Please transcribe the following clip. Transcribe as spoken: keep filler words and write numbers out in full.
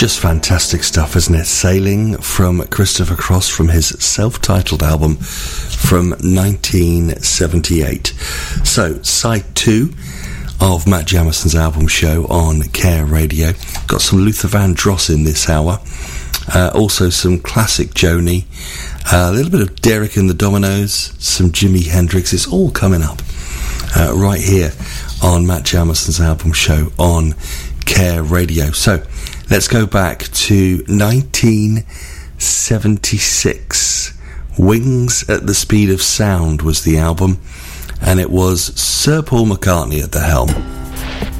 Just fantastic stuff, isn't it? Sailing from Christopher Cross from his self-titled album from nineteen seventy-eight. So, side two of Matt Jamison's album show on Care Radio. Got some Luther Vandross in this hour. Uh, also some classic Joni. Uh, a little bit of Derek and the Dominoes. Some Jimi Hendrix. It's all coming up uh, right here on Matt Jamison's album show on Care Radio. So, let's go back to nineteen seventy-six. Wings at the Speed of Sound was the album, and it was Sir Paul McCartney at the helm.